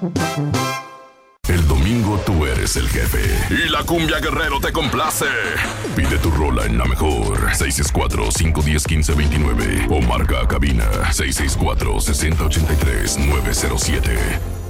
El domingo tú eres el jefe y la cumbia Guerrero te complace. Pide tu rola en la mejor 664-510-1529 o marca a cabina 664-6083-907.